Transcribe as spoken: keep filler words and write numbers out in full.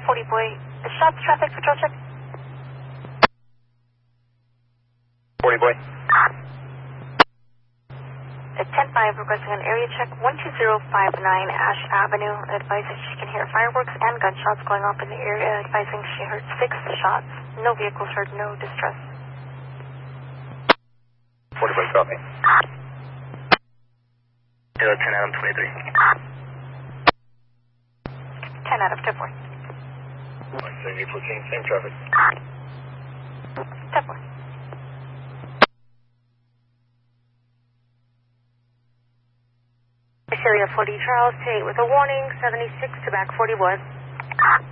forty boy. Shots, traffic, patrol check. forty boy. At ten five, requesting an area check, one two zero five nine Ash Avenue. Advising she can hear fireworks and gunshots going off in the area. Advising she heard six shots. No vehicles heard, no distress. forty boy, copy. Zero ten Adam twenty-three. ten out of ten four. one seventy fourteen, same traffic. ten four. Area forty Charles, eight with a warning, seventy-six to back forty was.